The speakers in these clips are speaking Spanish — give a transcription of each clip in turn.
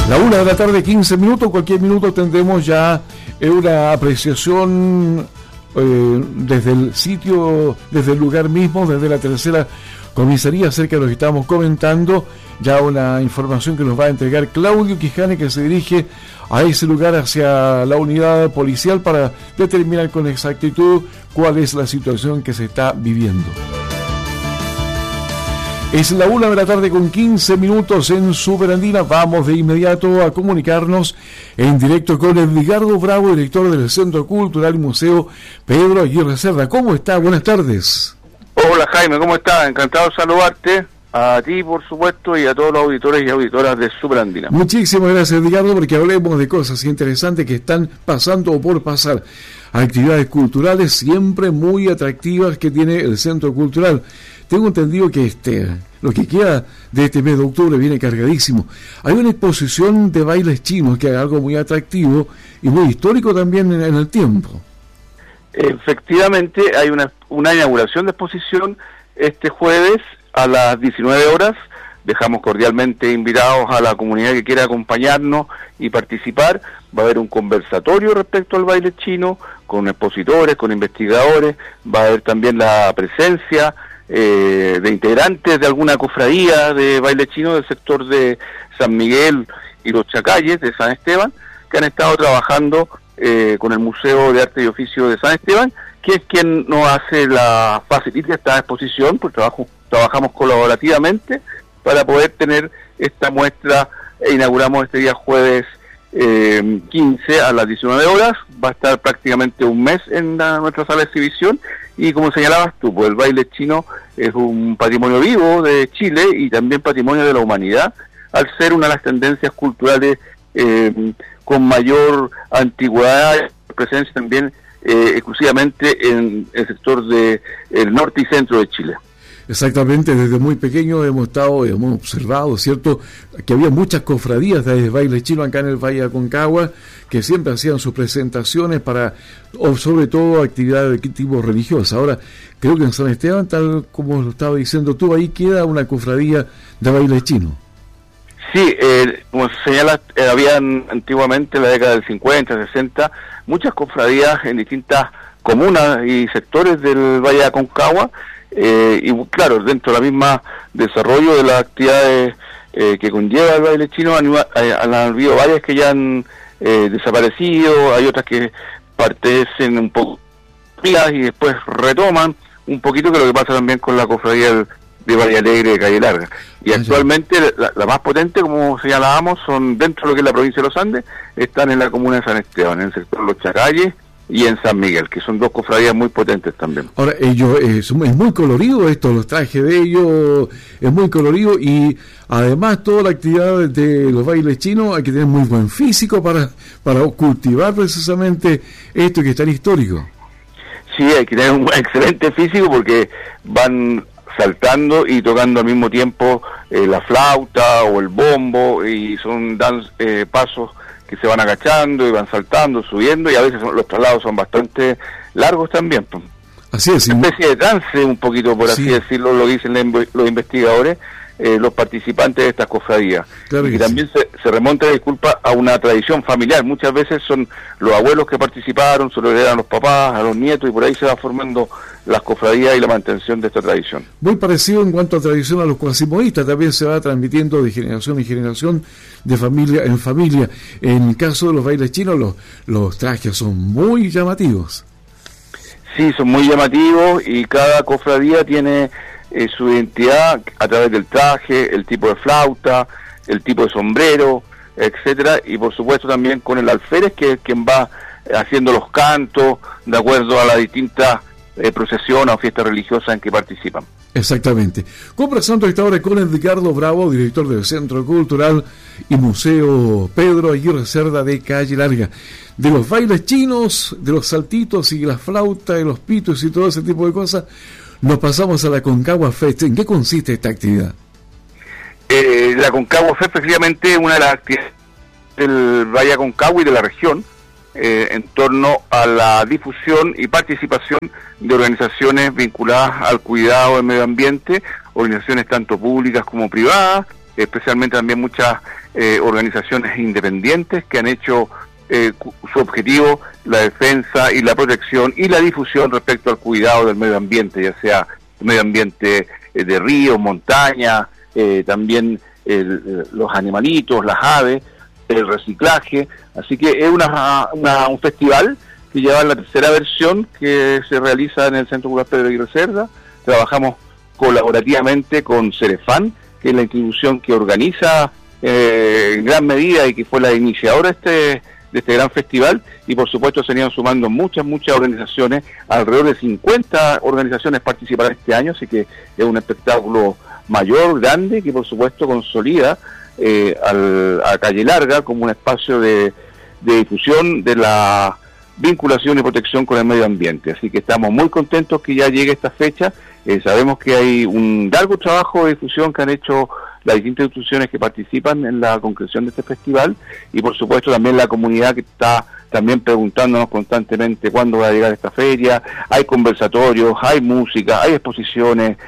La 1 de la tarde, 15 minutos. Cualquier minuto tendremos ya una apreciación desde el sitio, desde el lugar mismo, desde la tercera comisaría, acerca de lo que estamos comentando. Ya una información que nos va a entregar Claudio Quijane, que se dirige a ese lugar, hacia la unidad policial, para determinar con exactitud cuál es la situación que se está viviendo. Es la 1 de la tarde con 15 minutos en Superandina. Vamos de inmediato a comunicarnos en directo con Edgardo Bravo, director del Centro Cultural y Museo Pedro Aguirre Cerda. ¿Cómo está? Buenas tardes. Hola Jaime, ¿cómo estás? Encantado de saludarte, a ti por supuesto y a todos los auditores y auditoras de Superandina. Muchísimas gracias, Edgardo, porque hablemos de cosas interesantes que están pasando o por pasar. Actividades culturales siempre muy atractivas que tiene el Centro Cultural. Tengo entendido que lo que queda de este mes de octubre viene cargadísimo. Hay una exposición de bailes chinos, que es algo muy atractivo y muy histórico también en el tiempo. Efectivamente, hay una inauguración de exposición este jueves a las 19 horas. Dejamos cordialmente invitados a la comunidad que quiera acompañarnos y participar. Va a haber un conversatorio respecto al baile chino, con expositores, con investigadores. Va a haber también la presencia de integrantes de alguna cofradía de baile chino del sector de San Miguel y los Chacalles de San Esteban, que han estado trabajando con el Museo de Arte y Oficio de San Esteban, que es quien nos facilita esta exposición, pues trabajamos colaborativamente para poder tener esta muestra. Inauguramos este día jueves 15 a las 19 horas, va a estar prácticamente un mes en nuestra sala de exhibición, y como señalabas tú, pues el baile chino es un patrimonio vivo de Chile y también patrimonio de la humanidad, al ser una de las tendencias culturales con mayor antigüedad, presencia también exclusivamente en el sector del norte y centro de Chile. Exactamente, desde muy pequeño hemos observado, ¿cierto?, que había muchas cofradías de baile chino acá en el Valle de Aconcagua, que siempre hacían sus presentaciones sobre todo actividades de tipo religiosa. Ahora, creo que en San Esteban, tal como lo estaba diciendo tú, ahí queda una cofradía de baile chino. Sí, como señalas, habían antiguamente, en la década del 50, 60, muchas cofradías en distintas comunas y sectores del Valle de Aconcagua, y claro, dentro de la misma desarrollo de las actividades que conlleva el baile chino, han habido varias que ya han desaparecido, hay otras que pertenecen un poco y después retoman un poquito, que es lo que pasa también con la cofradía de Valle Alegre de Calle Larga. Y actualmente la más potente, como señalábamos, son dentro de lo que es la provincia de los Andes, están en la comuna de San Esteban, en el sector de Los Chacalles y en San Miguel, que son dos cofradías muy potentes también. Ahora, ellos es muy colorido esto, los trajes de ellos es muy colorido, y además toda la actividad de los bailes chinos hay que tener muy buen físico para cultivar precisamente esto que es tan histórico. Sí, hay que tener un excelente físico, porque van saltando y tocando al mismo tiempo la flauta o el bombo, y dan pasos que se van agachando y van saltando, subiendo, y a veces los traslados son bastante largos también. Así es. Una especie de trance, un poquito, por así decirlo, lo dicen los investigadores, los participantes de estas cofradías. Claro, y también se remonta, disculpa, a una tradición familiar. Muchas veces son los abuelos que participaron, se lo heredan a los papás, a los nietos, y por ahí se va formando las cofradías y la mantención de esta tradición. Muy parecido en cuanto a tradición a los cuasimoístas, también se va transmitiendo de generación en generación, de familia en familia. En el caso de los bailes chinos, los trajes son muy llamativos. Sí, son muy llamativos, y cada cofradía tiene su identidad a través del traje, el tipo de flauta, el tipo de sombrero, etcétera, y por supuesto también con el alférez, que es quien va haciendo los cantos de acuerdo a las distintas procesiones o fiestas religiosas en que participan. Exactamente. Conversando esta hora con Edgardo Bravo, director del Centro Cultural y Museo Pedro Aguirre Cerda de Calle Larga. De los bailes chinos, de los saltitos y las flautas y los pitos y todo ese tipo de cosas, nos pasamos a la Aconcagua Fest. ¿En qué consiste esta actividad? La Aconcagua Fest, efectivamente, es una de las actividades del Valle Aconcagua y de la región, en torno a la difusión y participación de organizaciones vinculadas al cuidado del medio ambiente, organizaciones tanto públicas como privadas, especialmente también muchas organizaciones independientes que han hecho su objetivo la defensa y la protección y la difusión respecto al cuidado del medio ambiente, ya sea el medio ambiente de ríos, montañas, también los animalitos, las aves, el reciclaje. Así que es un festival que lleva la tercera versión que se realiza en el Centro Cultural Pedro Aguirre Cerda. Trabajamos colaborativamente con Cerefán, que es la institución que organiza en gran medida y que fue la iniciadora de este gran festival, y por supuesto se han ido sumando muchas organizaciones, alrededor de 50 organizaciones participarán este año, así que es un espectáculo mayor, grande, que por supuesto consolida a Calle Larga como un espacio de difusión de la vinculación y protección con el medio ambiente. Así que estamos muy contentos que ya llegue esta fecha. Sabemos que hay un largo trabajo de difusión que han hecho las distintas instituciones que participan en la concreción de este festival, y por supuesto también la comunidad que está también preguntándonos constantemente cuándo va a llegar esta feria. Hay conversatorios, hay música, hay exposiciones,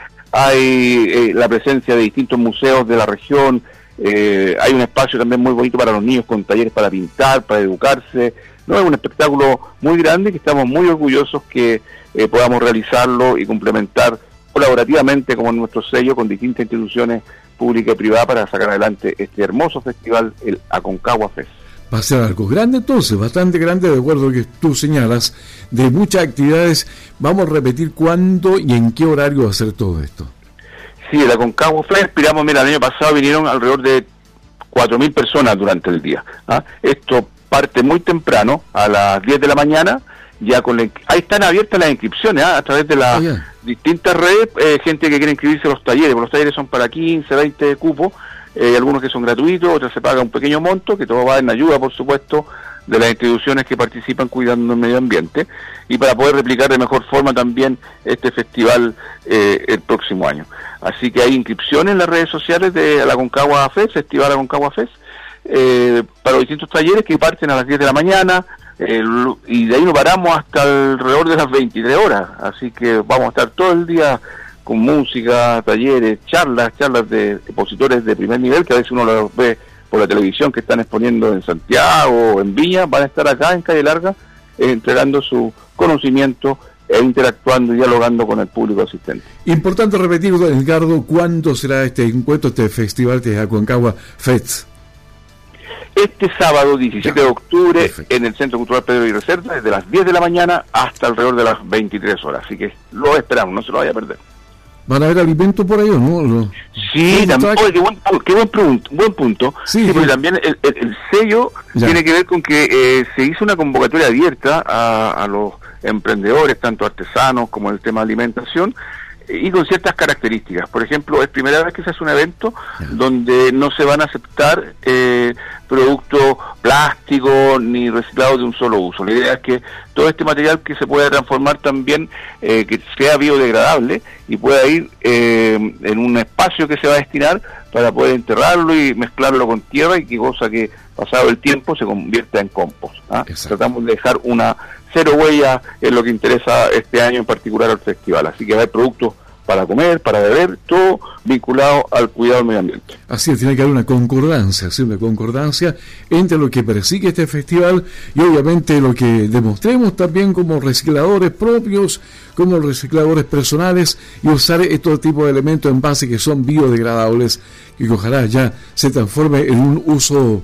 hay la presencia de distintos museos de la región, hay un espacio también muy bonito para los niños con talleres para pintar, para educarse. No, es un espectáculo muy grande que estamos muy orgullosos que podamos realizarlo y complementar colaborativamente como nuestro sello con distintas instituciones públicas y privadas para sacar adelante este hermoso festival, el Aconcagua Fest. Va a ser algo grande entonces, bastante grande, de acuerdo a lo que tú señalas, de muchas actividades. Vamos a repetir cuándo y en qué horario va a ser todo esto. Sí, el Aconcagua Fest, esperamos, mira, el año pasado vinieron alrededor de 4.000 personas durante el día. Esto parte muy temprano, a las 10 de la mañana, ya ahí están abiertas las inscripciones, a través de las distintas redes, gente que quiere inscribirse a los talleres, porque los talleres son para 15, 20 cupos, algunos que son gratuitos, otros se paga un pequeño monto, que todo va en ayuda, por supuesto, de las instituciones que participan cuidando el medio ambiente, y para poder replicar de mejor forma también este festival el próximo año. Así que hay inscripciones en las redes sociales de la Aconcagua Fest, Festival Aconcagua Fest, para los distintos talleres que parten a las 10 de la mañana, y de ahí nos paramos hasta alrededor de las 23 horas, así que vamos a estar todo el día con música, talleres, charlas de expositores de primer nivel, que a veces uno los ve por la televisión que están exponiendo en Santiago o en Viña. Van a estar acá en Calle Larga entregando su conocimiento e interactuando y dialogando con el público asistente. Importante repetir, don Edgardo, ¿cuándo será este encuentro, este festival de Aconcagua Fest? Este sábado 17 de octubre, perfecto, en el Centro Cultural Pedro Aguirre Cerda, desde las 10 de la mañana hasta alrededor de las 23 horas. Así que lo esperamos, no se lo vaya a perder. ¿Van a haber alimentos por ahí o no? Sí, también, qué buen punto. Sí, porque también el sello tiene que ver con que se hizo una convocatoria abierta a los emprendedores, tanto artesanos como el tema de alimentación, y con ciertas características. Por ejemplo, es primera vez que se hace un evento donde no se van a aceptar productos plásticos ni reciclados de un solo uso. La idea es que todo este material que se pueda transformar también, que sea biodegradable y pueda ir en un espacio que se va a destinar para poder enterrarlo y mezclarlo con tierra, y que cosa que pasado el tiempo se convierta en compost. Tratamos de dejar una cero huella en lo que interesa este año en particular al festival. Así que va a haber productos para comer, para beber, todo vinculado al cuidado del medio ambiente. Así es, tiene que haber una concordancia entre lo que persigue este festival y obviamente lo que demostremos también como recicladores propios, como recicladores personales, y usar estos tipos de elementos en base que son biodegradables, y que ojalá ya se transforme en un uso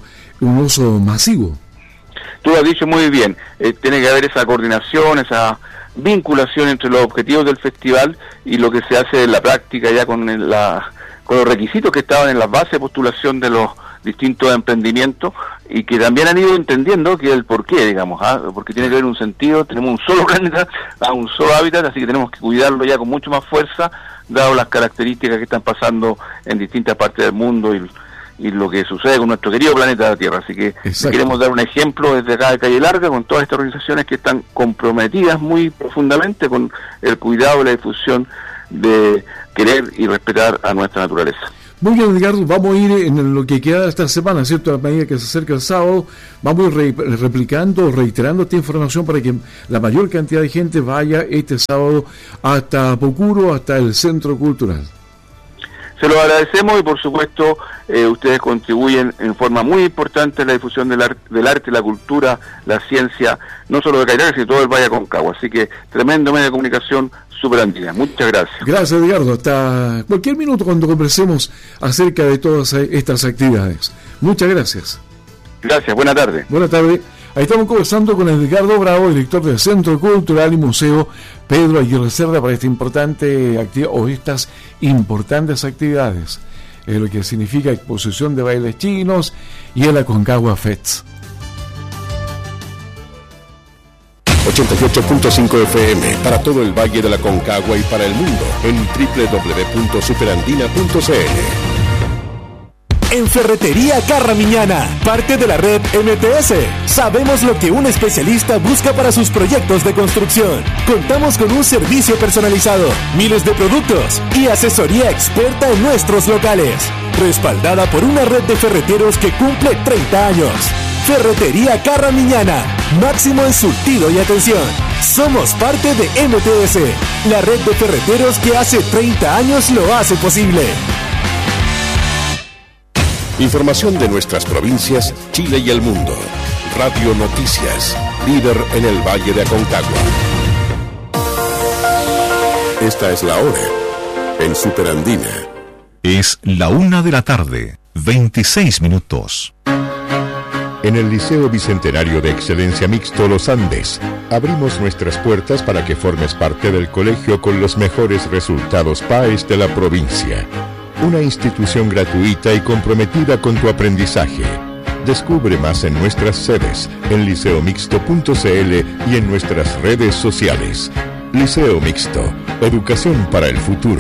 masivo. Tú lo has dicho muy bien, tiene que haber esa coordinación, esa vinculación entre los objetivos del festival y lo que se hace en la práctica ya con los requisitos que estaban en las bases de postulación de los distintos emprendimientos, y que también han ido entendiendo que el porqué, digamos, porque tiene que haber un sentido. Tenemos un solo planeta, un solo hábitat, así que tenemos que cuidarlo ya con mucho más fuerza, dado las características que están pasando en distintas partes del mundo y lo que sucede con nuestro querido planeta Tierra. Así que queremos dar un ejemplo desde acá de Calle Larga, con todas estas organizaciones que están comprometidas muy profundamente con el cuidado y la difusión de querer y respetar a nuestra naturaleza. Muy bien, Edgardo, vamos a ir en lo que queda esta semana, ¿cierto? A medida que se acerca el sábado, vamos a ir reiterando esta información para que la mayor cantidad de gente vaya este sábado hasta Pocuro, hasta el Centro Cultural. Se lo agradecemos y por supuesto ustedes contribuyen en forma muy importante a la difusión del arte, la cultura, la ciencia, no solo de Cairán, sino de todo el Valle Aconcagua. Así que tremendo medio de comunicación superandina. Muchas gracias. Gracias, Edgardo. Hasta cualquier minuto cuando conversemos acerca de todas estas actividades. Muchas gracias. Gracias, buena tarde. Buena tarde. Ahí estamos conversando con Edgardo Bravo, director del Centro Cultural y Museo Pedro Aguirre Cerda, para esta importante actividad o estas importantes actividades, lo que significa exposición de bailes chinos y el Aconcagua Fest. 88.5 FM para todo el Valle de la Aconcagua y para el mundo en www.superandina.cl. En Ferretería Carramiñana, parte de la red MTS, sabemos lo que un especialista busca para sus proyectos de construcción. Contamos con un servicio personalizado, miles de productos y asesoría experta en nuestros locales, respaldada por una red de ferreteros que cumple 30 años. Ferretería Carramiñana, máximo en surtido y atención. Somos parte de MTS, la red de ferreteros que hace 30 años lo hace posible. Información de nuestras provincias, Chile y el mundo. Radio Noticias, líder en el Valle de Aconcagua. Esta es la hora en Superandina. Es la 1:26 p.m. En el Liceo Bicentenario de Excelencia Mixto Los Andes, abrimos nuestras puertas para que formes parte del colegio con los mejores resultados PAES de la provincia. Una institución gratuita y comprometida con tu aprendizaje. Descubre más en nuestras sedes, en liceomixto.cl y en nuestras redes sociales. Liceo Mixto, educación para el futuro.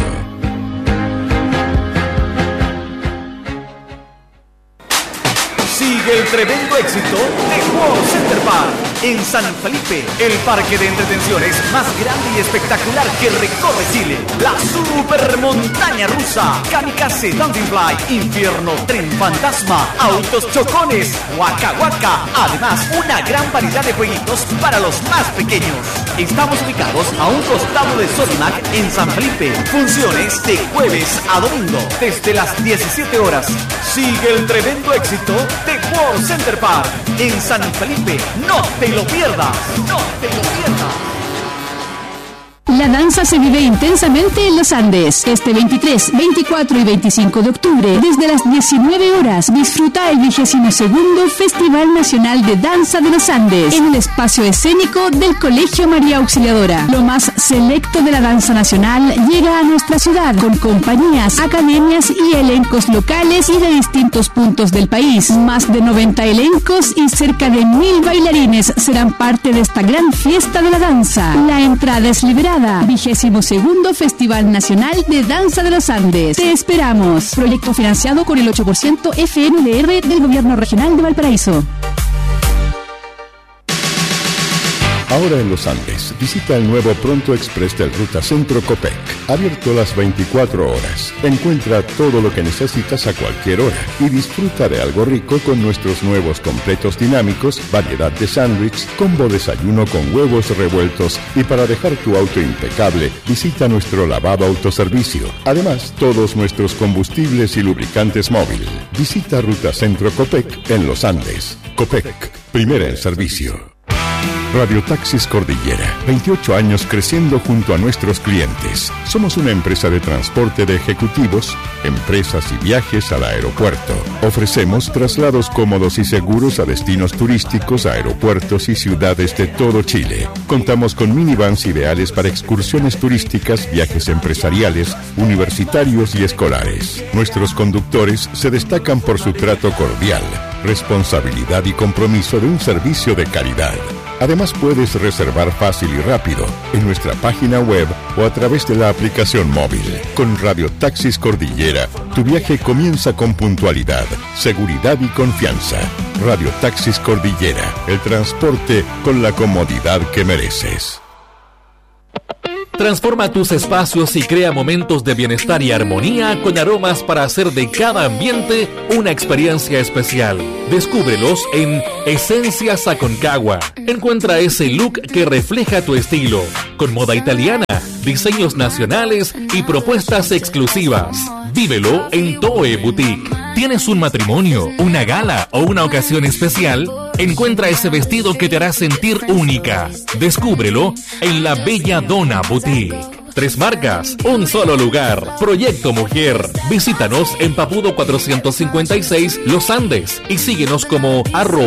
Sigue el tremendo éxito de World Center Park en San Felipe, el parque de entretenciones más grande y espectacular que recorre Chile. La super montaña rusa, Kamikaze Dancing Fly, Infierno Tren Fantasma, Autos Chocones, Waka Waka. Además, una gran variedad de jueguitos para los más pequeños. Estamos ubicados a un costado de Sodimac en San Felipe. Funciones de jueves a domingo desde las 17 horas. Sigue el tremendo éxito de World Center Park en San Felipe. No te lo pierdas, no te lo pierdas. La danza se vive intensamente en los Andes. Este 23, 24 y 25 de octubre, desde las 19 horas, disfruta el 22º Festival Nacional de Danza de los Andes en el espacio escénico del Colegio María Auxiliadora. Lo más selecto de la danza nacional llega a nuestra ciudad con compañías, academias y elencos locales y de distintos puntos del país. Más de 90 elencos y cerca de 1.000 bailarines serán parte de esta gran fiesta de la danza. La entrada es liberada. 22º Festival Nacional de Danza de los Andes. Te esperamos. Proyecto financiado con el 8% FNDR del Gobierno Regional de Valparaíso. Ahora en Los Andes, visita el nuevo Pronto Express del Ruta Centro Copec, abierto las 24 horas. Encuentra todo lo que necesitas a cualquier hora y disfruta de algo rico con nuestros nuevos completos dinámicos, variedad de sándwich, combo desayuno con huevos revueltos y para dejar tu auto impecable, visita nuestro lavado autoservicio. Además, todos nuestros combustibles y lubricantes móvil. Visita Ruta Centro Copec en Los Andes. Copec, primera en servicio. Radio Taxis Cordillera, 28 años creciendo junto a nuestros clientes. Somos una empresa de transporte de ejecutivos, empresas y viajes al aeropuerto. Ofrecemos traslados cómodos y seguros a destinos turísticos, aeropuertos y ciudades de todo Chile. Contamos con minivans ideales para excursiones turísticas, viajes empresariales, universitarios y escolares. Nuestros conductores se destacan por su trato cordial, responsabilidad y compromiso de un servicio de calidad. Además puedes reservar fácil y rápido en nuestra página web o a través de la aplicación móvil. Con Radio Taxis Cordillera, tu viaje comienza con puntualidad, seguridad y confianza. Radio Taxis Cordillera, el transporte con la comodidad que mereces. Transforma tus espacios y crea momentos de bienestar y armonía con aromas para hacer de cada ambiente una experiencia especial. Descúbrelos en Esencias Aconcagua. Encuentra ese look que refleja tu estilo, con moda italiana, diseños nacionales y propuestas exclusivas. Vívelo en Toe Boutique. ¿Tienes un matrimonio, una gala o una ocasión especial? Encuentra ese vestido que te hará sentir única. Descúbrelo en la Bella Donna Boutique. 3 marcas, un solo lugar. Proyecto Mujer. Visítanos en Papudo 456 Los Andes y síguenos como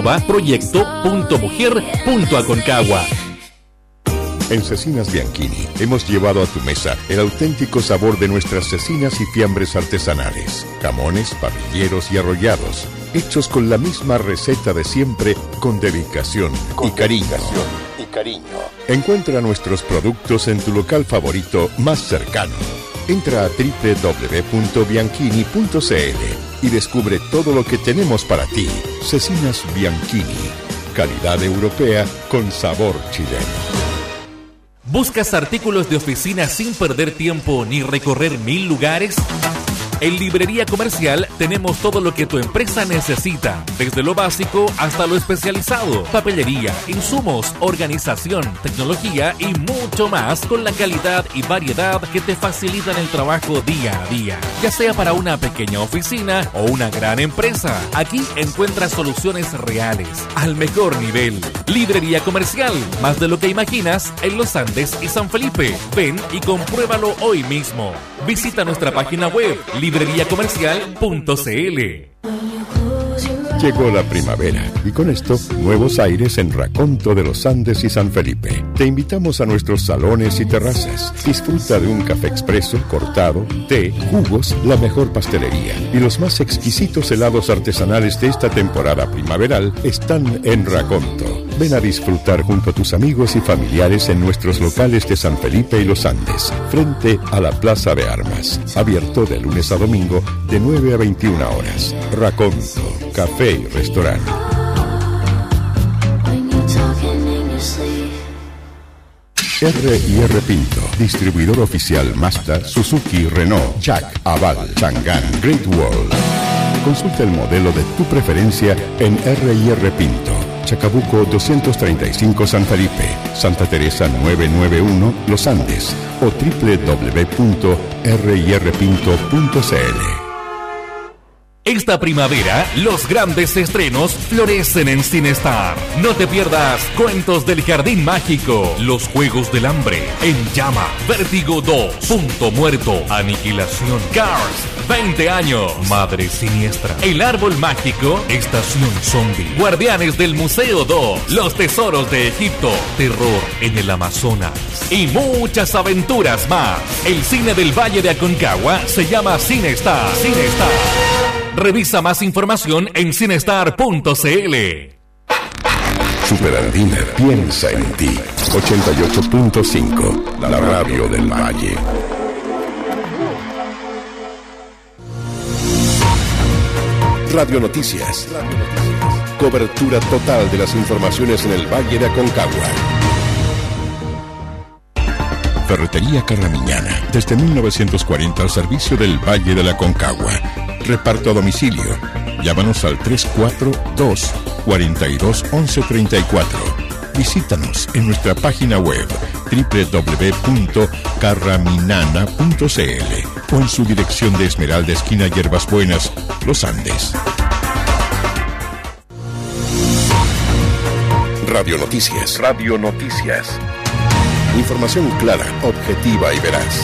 @proyecto.mujer.aconcagua. En Cecinas Bianchini hemos llevado a tu mesa el auténtico sabor de nuestras cecinas y fiambres artesanales, jamones, parrilleros y arrollados, hechos con la misma receta de siempre, con dedicación y cariño. Encuentra nuestros productos en tu local favorito más cercano. Entra a www.bianchini.cl y descubre todo lo que tenemos para ti. Cecinas Bianchini, calidad europea con sabor chileno. ¿Buscas artículos de oficina sin perder tiempo ni recorrer 1000 lugares? En Librería Comercial tenemos todo lo que tu empresa necesita, desde lo básico hasta lo especializado, papelería, insumos, organización, tecnología y mucho más, con la calidad y variedad que te facilitan el trabajo día a día. Ya sea para una pequeña oficina o una gran empresa, aquí encuentras soluciones reales, al mejor nivel. Librería Comercial, más de lo que imaginas, en Los Andes y San Felipe. Ven y compruébalo hoy mismo. Visita nuestra página web libreriacomercial.cl. Llegó la primavera y con esto nuevos aires en Raconto de los Andes y San Felipe. Te invitamos a nuestros salones y terrazas. Disfruta de un café expreso, cortado, té, jugos, la mejor pastelería y los más exquisitos helados artesanales de esta temporada primaveral están en Raconto. Ven a disfrutar junto a tus amigos y familiares en nuestros locales de San Felipe y Los Andes, frente a la Plaza de Armas. Abierto de lunes a domingo de 9 a 21 horas. Raconto, café y restaurante. R&R Pinto, distribuidor oficial Mazda, Suzuki, Renault, Jack, Aval, Chang'an, Great Wall. Consulta el modelo de tu preferencia en R&R Pinto. Chacabuco 235 San Felipe, Santa Teresa 991 Los Andes o www.rirpinto.cl. Esta primavera, los grandes estrenos florecen en Cinestar. No te pierdas Cuentos del Jardín Mágico, Los Juegos del Hambre, En Llama, Vértigo 2, Punto Muerto, Aniquilación, Cars, 20 años, Madre Siniestra, El Árbol Mágico, Estación Zombie, Guardianes del Museo 2, Los Tesoros de Egipto, Terror en el Amazonas y muchas aventuras más. El cine del Valle de Aconcagua se llama Cinestar. Revisa más información en cinestar.cl. Super Andina piensa en ti. 88.5, la radio del Valle. Radio Noticias. Cobertura total de las informaciones en el Valle de Aconcagua. Ferretería Carramiñana, desde 1940 al servicio del Valle de la Aconcagua. Reparto a domicilio. Llámanos al 342-42-1134. Visítanos en nuestra página web www.carraminana.cl o en su dirección de Esmeralda, esquina Hierbas Buenas, Los Andes. Radio Noticias. Información clara, objetiva y veraz.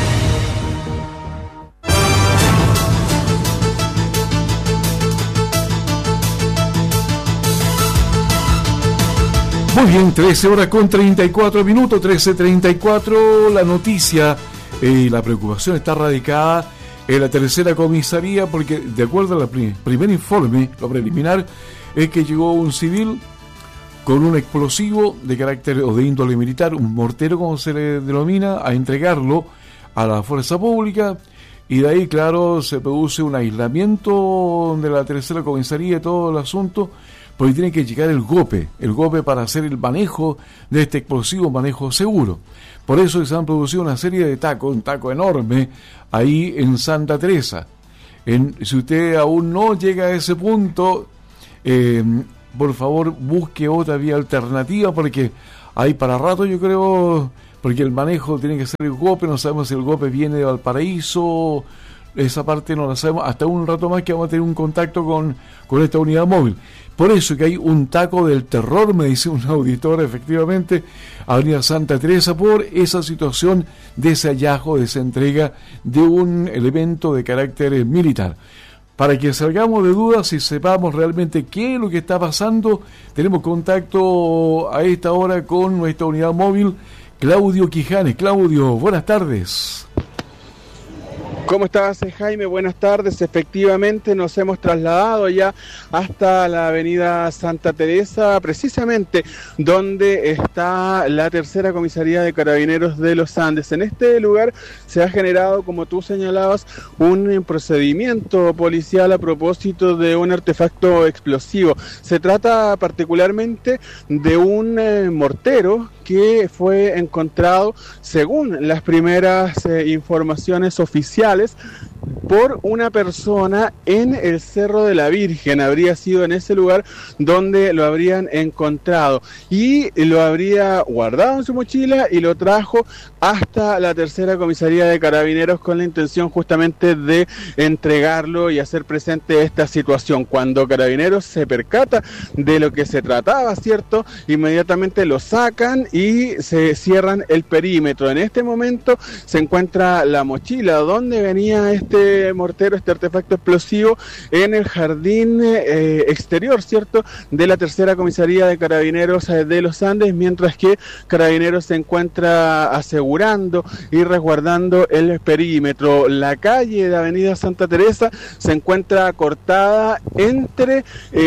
Muy bien, 13 horas con 34 minutos, 13:34, la noticia y la preocupación está radicada en la tercera comisaría porque de acuerdo al primer informe, lo preliminar, es que llegó un civil con un explosivo de carácter o de índole militar, un mortero como se le denomina, a entregarlo a la fuerza pública y de ahí, claro, se produce un aislamiento de la tercera comisaría y todo el asunto, porque tiene que llegar el GOPE para hacer el manejo de este explosivo, manejo seguro. Por eso se han producido una serie de tacos, un taco enorme, ahí en Santa Teresa. Si usted aún no llega a ese punto, por favor busque otra vía alternativa, porque hay para rato, yo creo, porque el manejo tiene que ser el GOPE, no sabemos si el GOPE viene de Valparaíso, esa parte no la sabemos, hasta un rato más que vamos a tener un contacto con esta unidad móvil. Por eso que hay un taco del terror, me dice un auditor, efectivamente, Avenida Santa Teresa, por esa situación de ese hallazgo, de esa entrega de un elemento de carácter militar. Para que salgamos de dudas y sepamos realmente qué es lo que está pasando, tenemos contacto a esta hora con nuestra unidad móvil, Claudio Quijanes. Claudio, buenas tardes. ¿Cómo estás, Jaime? Buenas tardes. Efectivamente, nos hemos trasladado ya hasta la avenida Santa Teresa, precisamente donde está la tercera comisaría de Carabineros de los Andes. En este lugar se ha generado, como tú señalabas, un procedimiento policial a propósito de un artefacto explosivo. Se trata particularmente de un mortero que fue encontrado, según las primeras informaciones oficiales, por una persona en el Cerro de la Virgen. Habría sido en ese lugar donde lo habrían encontrado y lo habría guardado en su mochila y lo trajo hasta la tercera comisaría de Carabineros con la intención justamente de entregarlo y hacer presente esta situación. Cuando Carabineros se percata de lo que se trataba, ¿cierto?, inmediatamente lo sacan y se cierran el perímetro. En este momento se encuentra la mochila donde venía este mortero, este artefacto explosivo, en el jardín exterior, ¿cierto?, de la tercera comisaría de Carabineros de los Andes, mientras que Carabineros se encuentra asegurando y resguardando el perímetro. La calle de Avenida Santa Teresa se encuentra cortada entre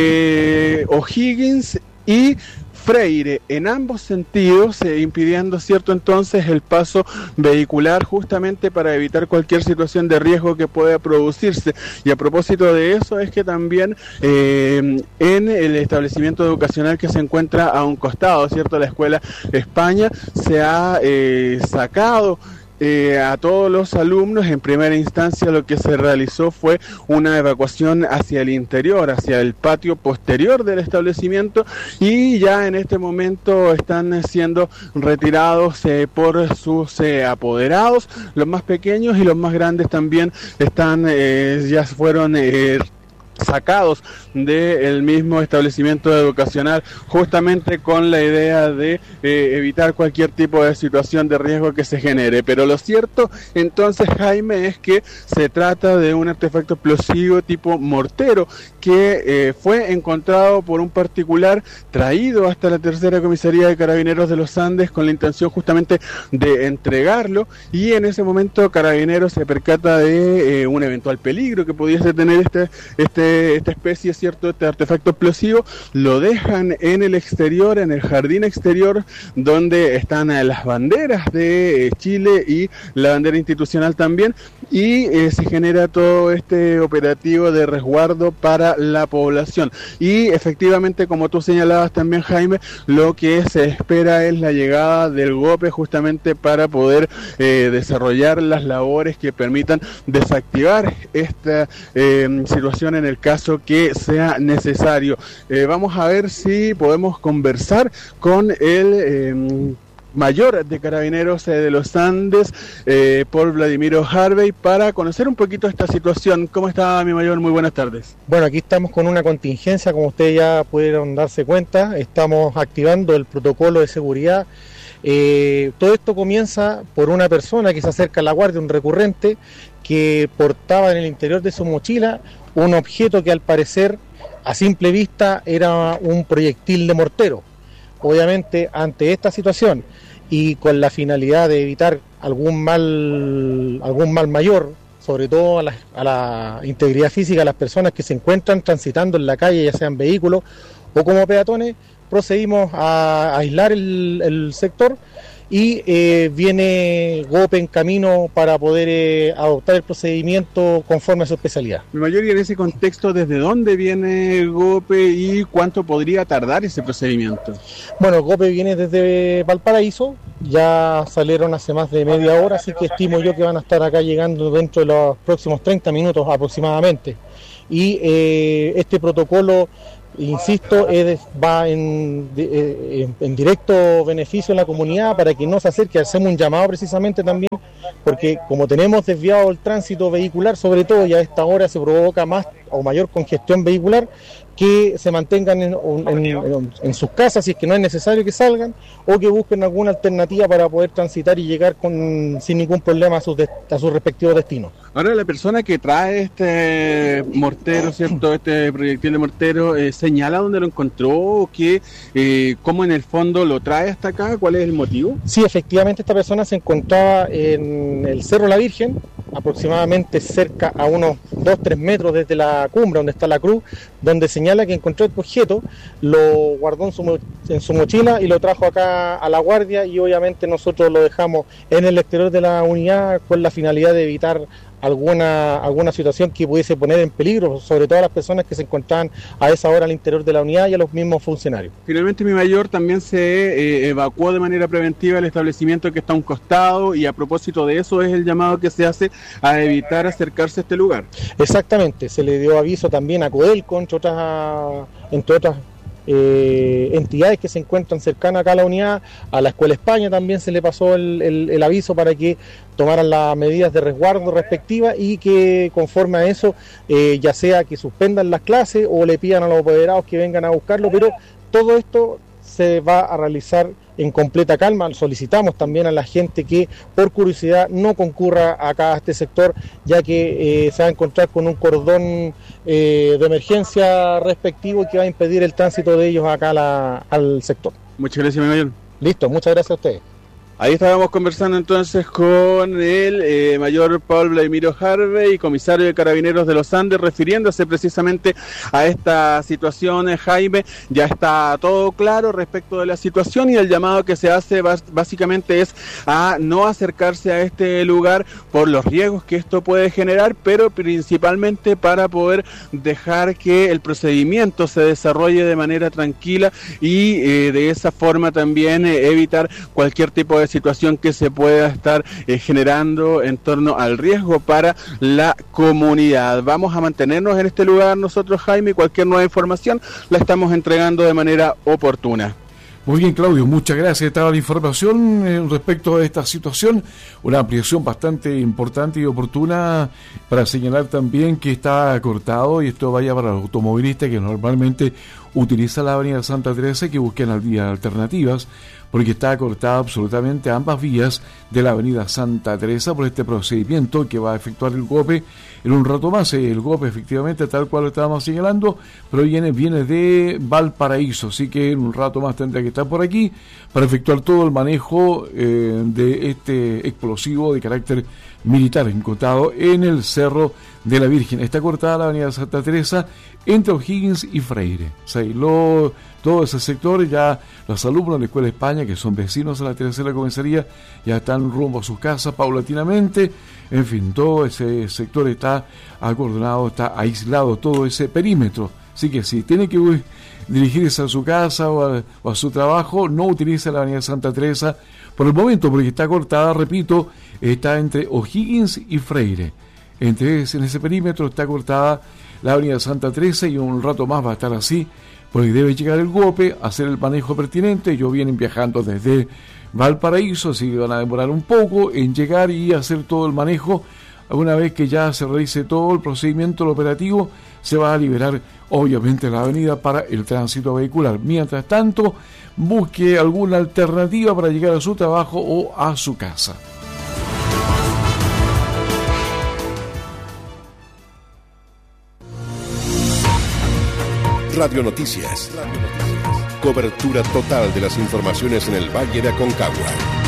O'Higgins y Freire, en ambos sentidos, impidiendo, ¿cierto?, entonces el paso vehicular, justamente para evitar cualquier situación de riesgo que pueda producirse. Y a propósito de eso es que también en el establecimiento educacional que se encuentra a un costado, ¿cierto?, la Escuela España, se ha sacado a todos los alumnos. En primera instancia lo que se realizó fue una evacuación hacia el interior, hacia el patio posterior del establecimiento, y ya en este momento están siendo retirados por sus apoderados. Los más pequeños y los más grandes también están ya fueron sacados del mismo establecimiento educacional, justamente con la idea de evitar cualquier tipo de situación de riesgo que se genere. Pero lo cierto entonces, Jaime, es que se trata de un artefacto explosivo tipo mortero que fue encontrado por un particular, traído hasta la tercera comisaría de Carabineros de los Andes con la intención justamente de entregarlo, y en ese momento Carabineros se percata de un eventual peligro que pudiese tener esta especie, ¿cierto?, este artefacto explosivo. Lo dejan en el exterior, en el jardín exterior, donde están las banderas de Chile y la bandera institucional también, y se genera todo este operativo de resguardo para la población. Y efectivamente, como tú señalabas también, Jaime, lo que se espera es la llegada del GOPE justamente para poder desarrollar las labores que permitan desactivar esta situación en el caso que sea necesario. Vamos a ver si podemos conversar con el mayor de Carabineros de los Andes, por Vladimiro Harvey, para conocer un poquito esta situación. ¿Cómo está, mi mayor? Muy buenas tardes. Bueno, aquí estamos con una contingencia, como ustedes ya pudieron darse cuenta. Estamos activando el protocolo de seguridad. Todo esto comienza por una persona que se acerca a la guardia, un recurrente, que portaba en el interior de su mochila un objeto que al parecer a simple vista era un proyectil de mortero. Obviamente, ante esta situación y con la finalidad de evitar algún mal mayor, sobre todo a la integridad física de las personas que se encuentran transitando en la calle, ya sean vehículos o como peatones, procedimos a aislar el sector, y viene GOPE en camino para poder adoptar el procedimiento conforme a su especialidad. Mi mayor, y en ese contexto, ¿desde dónde viene GOPE y cuánto podría tardar ese procedimiento? Bueno, GOPE viene desde Valparaíso, ya salieron hace más de media hora, así que estimo yo que van a estar acá llegando dentro de los próximos 30 minutos aproximadamente. Y este protocolo, insisto, va en directo beneficio en la comunidad, para que no se acerque. Hacemos un llamado precisamente también porque como tenemos desviado el tránsito vehicular, sobre todo, y a esta hora se provoca más o mayor congestión vehicular, que se mantengan en sus casas si es que no es necesario que salgan, o que busquen alguna alternativa para poder transitar y llegar sin ningún problema a sus respectivos destinos. Ahora, la persona que trae este mortero, ¿cierto? Este proyectil de mortero, ¿señala dónde lo encontró? ¿Cómo en el fondo lo trae hasta acá? ¿Cuál es el motivo? Sí, efectivamente esta persona se encontraba en el Cerro La Virgen, aproximadamente cerca a unos 2-3 metros desde la cumbre donde está la cruz, donde señala que encontró el objeto, lo guardó en su mochila y lo trajo acá a la guardia, y obviamente nosotros lo dejamos en el exterior de la unidad con la finalidad de evitar alguna situación que pudiese poner en peligro, sobre todo a las personas que se encontraban a esa hora al interior de la unidad y a los mismos funcionarios. Finalmente, mi mayor, también se evacuó de manera preventiva el establecimiento que está a un costado, y a propósito de eso es el llamado que se hace a evitar acercarse a este lugar. Exactamente, se le dio aviso también a Codelco, entre otras entidades que se encuentran cercanas acá a la unidad. A la Escuela España también se le pasó el aviso para que tomaran las medidas de resguardo respectivas, y que conforme a eso ya sea que suspendan las clases o le pidan a los apoderados que vengan a buscarlo, pero todo esto se va a realizar en completa calma. Solicitamos también a la gente que por curiosidad no concurra acá a este sector, ya que se va a encontrar con un cordón de emergencia respectivo que va a impedir el tránsito de ellos acá al sector. Muchas gracias, mi mayor. Listo, muchas gracias a ustedes. Ahí estábamos conversando entonces con el mayor Paul Vladimiro Harvey, comisario de Carabineros de los Andes, refiriéndose precisamente a esta situación. Jaime, ya está todo claro respecto de la situación, y el llamado que se hace básicamente es a no acercarse a este lugar por los riesgos que esto puede generar, pero principalmente para poder dejar que el procedimiento se desarrolle de manera tranquila, y de esa forma también evitar cualquier tipo de situación que se pueda estar generando en torno al riesgo para la comunidad. Vamos a mantenernos en este lugar nosotros, Jaime, y cualquier nueva información la estamos entregando de manera oportuna. Muy bien, Claudio, muchas gracias. Estaba la información respecto a esta situación, una ampliación bastante importante y oportuna para señalar también que está cortado, y esto vaya para los automovilistas que normalmente utilizan la avenida Santa Teresa, que busquen vías alternativas, porque está cortada absolutamente ambas vías de la avenida Santa Teresa por este procedimiento que va a efectuar el GOPE en un rato más. El GOPE, efectivamente, tal cual lo estábamos señalando, pero viene de Valparaíso, así que en un rato más tendrá que estar por aquí para efectuar todo el manejo de este explosivo de carácter militar encontrado en el Cerro de la Virgen. Está cortada la avenida Santa Teresa entre O'Higgins y Freire. Se aisló todo ese sector, ya los alumnos de la Escuela España, que son vecinos de la tercera comisaría, ya están rumbo a sus casas paulatinamente. En fin, todo ese sector está acordonado, está aislado, todo ese perímetro. Así que si tiene que dirigirse a su casa o a su trabajo, no utilice la avenida Santa Teresa por el momento, porque está cortada, repito, está entre O'Higgins y Freire. En ese perímetro está cortada la avenida Santa Teresa, y un rato más va a estar así, porque debe llegar el GOPE, hacer el manejo pertinente. Ellos vienen viajando desde Valparaíso, así que van a demorar un poco en llegar y hacer todo el manejo. Una vez que ya se realice todo el procedimiento, el operativo, se va a liberar obviamente la avenida para el tránsito vehicular. Mientras tanto, busque alguna alternativa para llegar a su trabajo o a su casa. Radio Noticias. Cobertura total de las informaciones en el Valle de Aconcagua.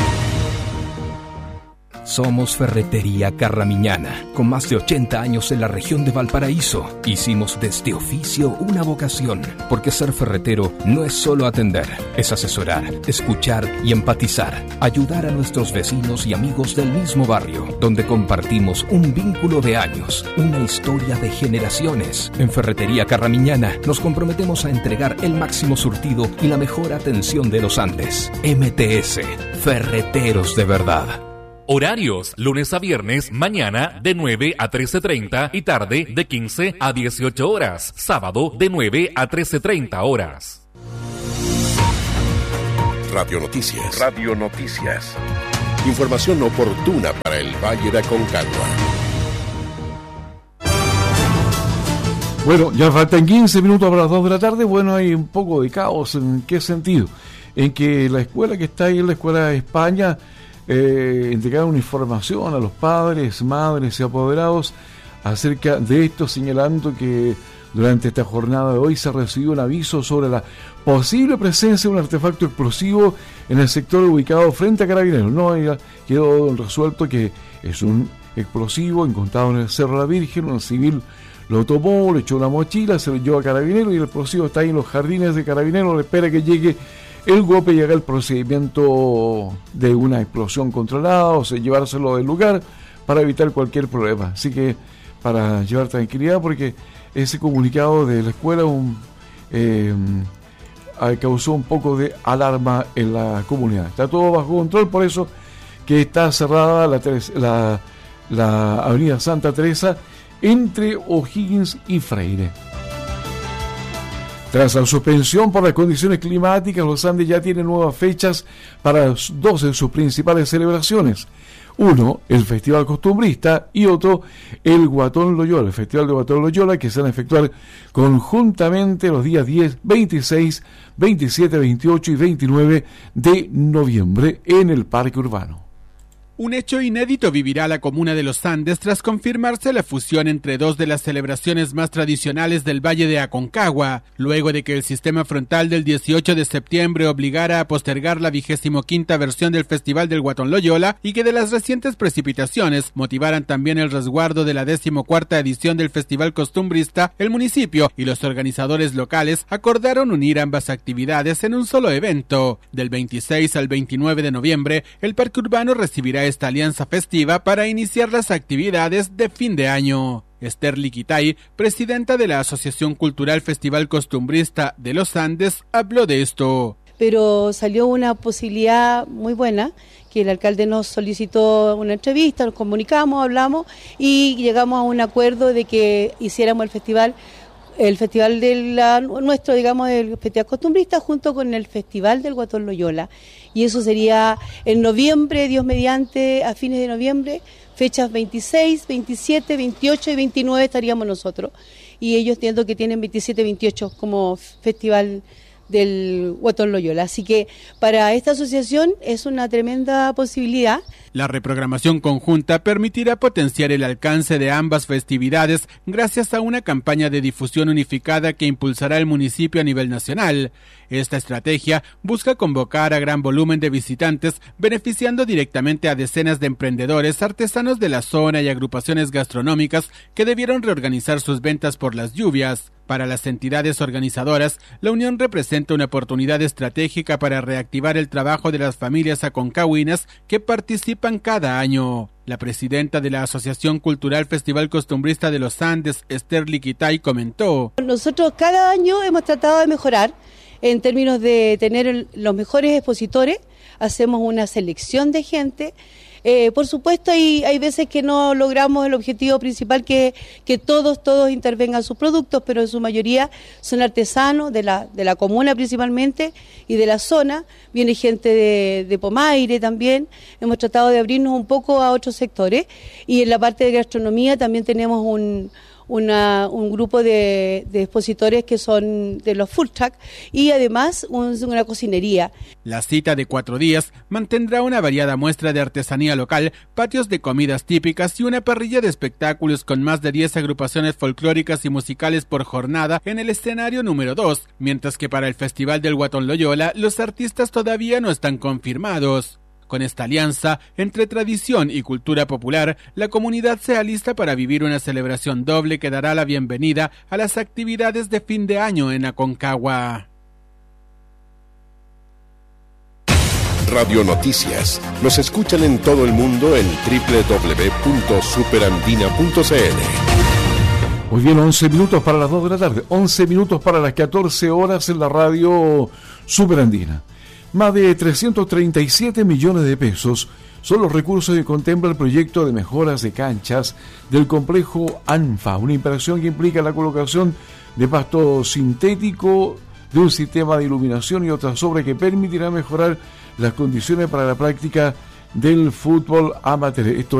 Somos Ferretería Carramiñana, con más de 80 años en la región de Valparaíso. Hicimos de este oficio una vocación, porque ser ferretero no es solo atender, es asesorar, escuchar y empatizar, ayudar a nuestros vecinos y amigos del mismo barrio, donde compartimos un vínculo de años, una historia de generaciones. En Ferretería Carramiñana nos comprometemos a entregar el máximo surtido y la mejor atención de los Andes. MTS, Ferreteros de verdad. Horarios, lunes a viernes, mañana de 9 a 13:30 y tarde de 15 a 18 horas. Sábado de 9 a 13:30 horas. Radio Noticias. Radio Noticias. Información oportuna para el Valle de Aconcagua. Bueno, ya faltan 15 minutos para las 2 de la tarde. Bueno, hay un poco de caos. ¿En qué sentido? En que la escuela que está ahí, la escuela de España, entregaron información a los padres, madres y apoderados acerca de esto, señalando que durante esta jornada de hoy se recibió un aviso sobre la posible presencia de un artefacto explosivo en el sector ubicado frente a Carabineros. No, ya quedó resuelto que es un explosivo encontrado en el Cerro de la Virgen. Un civil lo tomó, le echó una mochila, se lo llevó a Carabineros y el explosivo está ahí en los jardines de Carabineros. Le espera que llegue el golpe y haga el procedimiento de una explosión controlada, o sea, llevárselo del lugar para evitar cualquier problema. Así que para llevar tranquilidad, porque ese comunicado de la escuela causó un poco de alarma en la comunidad. Está todo bajo control, por eso que está cerrada la avenida Santa Teresa entre O'Higgins y Freire. Tras la suspensión por las condiciones climáticas, los Andes ya tienen nuevas fechas para dos de sus principales celebraciones. Uno, el Festival Costumbrista, y otro, el Guatón Loyola, el Festival de Guatón Loyola, que se van a efectuar conjuntamente los días 10, 26, 27, 28 y 29 de noviembre en el Parque Urbano. Un hecho inédito vivirá la comuna de Los Andes tras confirmarse la fusión entre dos de las celebraciones más tradicionales del Valle de Aconcagua, luego de que el sistema frontal del 18 de septiembre obligara a postergar la 25ª versión del Festival del Guatón Loyola y que de las recientes precipitaciones motivaran también el resguardo de la 14ª edición del Festival Costumbrista. El municipio y los organizadores locales acordaron unir ambas actividades en un solo evento. Del 26 al 29 de noviembre, el Parque Urbano recibirá esta alianza festiva para iniciar las actividades de fin de año. Esther Liquitay, presidenta de la Asociación Cultural Festival Costumbrista de Los Andes, habló de esto. Pero salió una posibilidad muy buena, que el alcalde nos solicitó una entrevista, nos comunicamos, hablamos y llegamos a un acuerdo de que hiciéramos el festival nuestro, digamos, el Festival Costumbrista junto con el Festival del Guatón Loyola. Y eso sería en noviembre, Dios mediante, a fines de noviembre, fechas 26, 27, 28 y 29 estaríamos nosotros. Y ellos entiendo que tienen 27, 28 como Festival del Guatón Loyola. Así que para esta asociación es una tremenda posibilidad. La reprogramación conjunta permitirá potenciar el alcance de ambas festividades gracias a una campaña de difusión unificada que impulsará el municipio a nivel nacional. Esta estrategia busca convocar a gran volumen de visitantes, beneficiando directamente a decenas de emprendedores, artesanos de la zona y agrupaciones gastronómicas que debieron reorganizar sus ventas por las lluvias. Para las entidades organizadoras, la unión representa una oportunidad estratégica para reactivar el trabajo de las familias aconcagüinas que participan cada año. La presidenta de la Asociación Cultural Festival Costumbrista de Los Andes, Esther Liquitay, comentó: nosotros cada año hemos tratado de mejorar en términos de tener los mejores expositores, hacemos una selección de gente. Por supuesto hay veces que no logramos el objetivo principal, que todos intervengan sus productos, pero en su mayoría son artesanos de la comuna principalmente y de la zona. Viene gente de Pomaire también. Hemos tratado de abrirnos un poco a otros sectores, y en la parte de gastronomía también tenemos un grupo de expositores que son de los food truck y además una cocinería. La cita de 4 días mantendrá una variada muestra de artesanía local, patios de comidas típicas y una parrilla de espectáculos con más de 10 agrupaciones folclóricas y musicales por jornada en el escenario número 2, mientras que para el Festival del Guatón Loyola los artistas todavía no están confirmados. Con esta alianza entre tradición y cultura popular, la comunidad se alista para vivir una celebración doble que dará la bienvenida a las actividades de fin de año en Aconcagua. Radio Noticias. Nos escuchan en todo el mundo en www.superandina.cl. Muy bien, 11 minutos para las 2 de la tarde, 11 minutos para las 14 horas en la radio Superandina. Más de 337 millones de pesos son los recursos que contempla el proyecto de mejoras de canchas del complejo ANFA, una inversión que implica la colocación de pasto sintético, de un sistema de iluminación y otras obras que permitirá mejorar las condiciones para la práctica del fútbol amateur. Esto